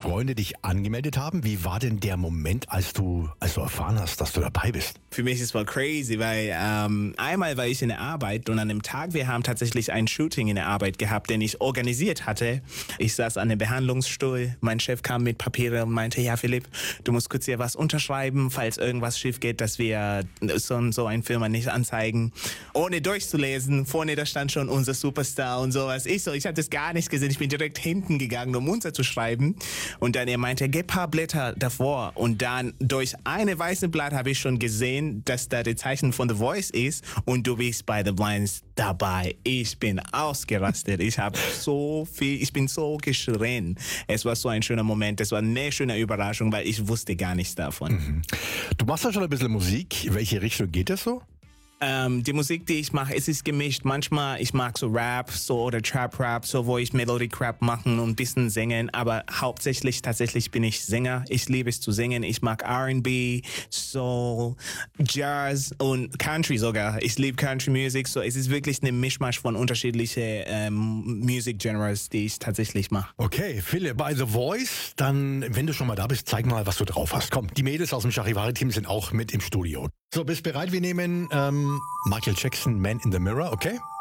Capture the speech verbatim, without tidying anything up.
Freunde dich angemeldet haben. Wie war denn der Moment, als du, als du erfahren hast, dass du dabei bist? Für mich ist es voll crazy, weil ähm, einmal war ich in der Arbeit und an dem Tag, wir haben tatsächlich ein Shooting in der Arbeit gehabt, den ich organisiert hatte. Ich saß an dem Behandlungsstuhl, mein Chef kam mit Papieren und meinte, ja Philipp, du musst kurz hier was unterschreiben, falls irgendwas schief geht, dass wir so, so eine Firma nicht anzeigen. Ohne durchzulesen, vorne da stand schon unser Superstar und sowas. Ich so, ich habe das gar nicht gesehen, ich bin direkt hinten gegangen, um unser zu schreiben. Und dann er meinte, gib ein paar Blätter davor. Und dann durch eine weiße Blatt habe ich schon gesehen, dass da die Zeichen von The Voice ist und du bist bei The Blinds dabei. Ich bin ausgerastet. Ich habe so viel, ich bin so geschrien. Es war so ein schöner Moment. Es war eine schöne Überraschung, weil ich wusste gar nichts davon. Mhm. Du machst ja schon ein bisschen Musik. In welche Richtung geht das so? Ähm, die Musik, die ich mache, es ist gemischt. Manchmal, ich mag so Rap so oder Trap-Rap, so wo ich Melodic-Rap machen und ein bisschen singen. Aber hauptsächlich, tatsächlich bin ich Sänger. Ich liebe es zu singen. Ich mag R and B, Soul, Jazz und Country sogar. Ich liebe Country-Music. So, es ist wirklich eine Mischmasch von unterschiedlichen ähm, Music-Genres, die ich tatsächlich mache. Okay, Philipp, bei The Voice, dann, wenn du schon mal da bist, zeig mal, was du drauf hast. Komm, die Mädels aus dem Charivari-Team sind auch mit im Studio. So, bist bereit? Wir nehmen ähm, Michael Jackson, Man in the Mirror, okay?